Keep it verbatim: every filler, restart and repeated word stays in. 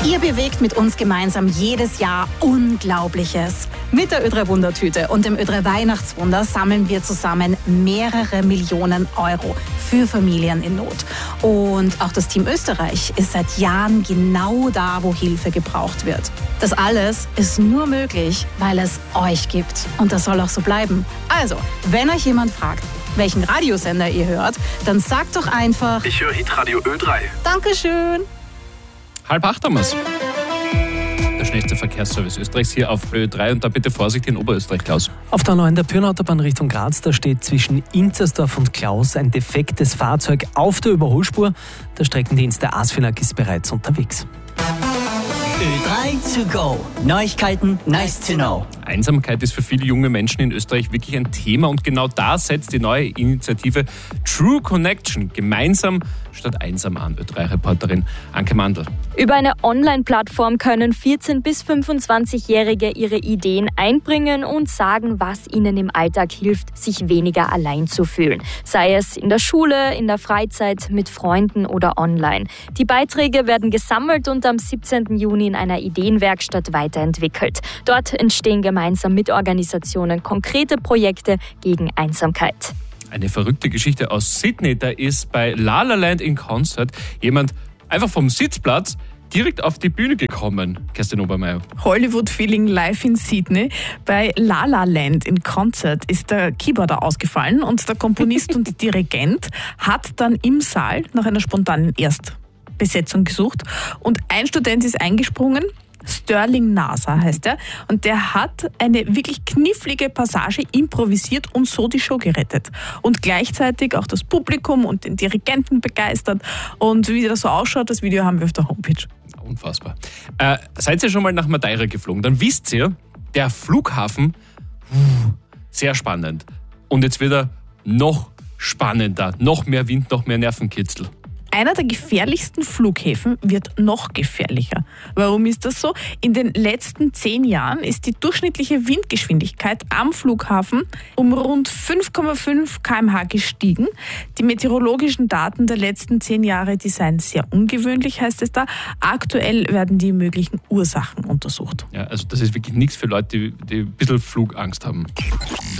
Ihr bewegt mit uns gemeinsam jedes Jahr Unglaubliches. Mit der Ö drei Wundertüte und dem Ö drei Weihnachtswunder sammeln wir zusammen mehrere Millionen Euro für Familien in Not. Und auch das Team Österreich ist seit Jahren genau da, wo Hilfe gebraucht wird. Das alles ist nur möglich, weil es euch gibt. Und das soll auch so bleiben. Also, wenn euch jemand fragt, welchen Radiosender ihr hört, dann sagt doch einfach: Ich höre Hitradio Ö drei. Dankeschön. Halb acht haben wir's. Der schnellste Verkehrsservice Österreichs hier auf Ö drei und da bitte Vorsicht in Oberösterreich, Klaus. Auf der neuen der Pyrnautaubahn Richtung Graz, da steht zwischen Inzersdorf und Klaus ein defektes Fahrzeug auf der Überholspur. Der Streckendienst der ASFINAG ist bereits unterwegs. Ö drei to go. Neuigkeiten, nice to know. Einsamkeit ist für viele junge Menschen in Österreich wirklich ein Thema und genau da setzt die neue Initiative True Connection gemeinsam statt einsam an. Ö drei Reporterin Anke Mandl. Über eine Online-Plattform können vierzehn- bis fünfundzwanzigjährige ihre Ideen einbringen und sagen, was ihnen im Alltag hilft, sich weniger allein zu fühlen. Sei es in der Schule, in der Freizeit, mit Freunden oder online. Die Beiträge werden gesammelt und am siebzehnten Juni in einer Ideenwerkstatt weiterentwickelt. Dort entstehen gemeinsam mit Organisationen konkrete Projekte gegen Einsamkeit. Eine verrückte Geschichte aus Sydney. Da ist bei La La Land in Concert jemand einfach vom Sitzplatz direkt auf die Bühne gekommen. Kerstin Obermeier. Hollywood-Feeling live in Sydney. Bei La La Land in Concert ist der Keyboarder ausgefallen und der Komponist und Dirigent hat dann im Saal nach einer spontanen Erstbesetzung gesucht und ein Student ist eingesprungen. Sterling Nasa heißt er. Und der hat eine wirklich knifflige Passage improvisiert und so die Show gerettet. Und gleichzeitig auch das Publikum und den Dirigenten begeistert. Und wie das so ausschaut, das Video haben wir auf der Homepage. Unfassbar. Äh, seid ihr schon mal nach Madeira geflogen? Dann wisst ihr, der Flughafen, uh, sehr spannend. Und jetzt wird er noch spannender. Noch mehr Wind, noch mehr Nervenkitzel. Einer der gefährlichsten Flughäfen wird noch gefährlicher. Warum ist das so? In den letzten zehn Jahren ist die durchschnittliche Windgeschwindigkeit am Flughafen um rund fünf Komma fünf Kilometer pro Stunde gestiegen. Die meteorologischen Daten der letzten zehn Jahre, die seien sehr ungewöhnlich, heißt es da. Aktuell werden die möglichen Ursachen untersucht. Ja, also das ist wirklich nichts für Leute, die, die ein bisschen Flugangst haben.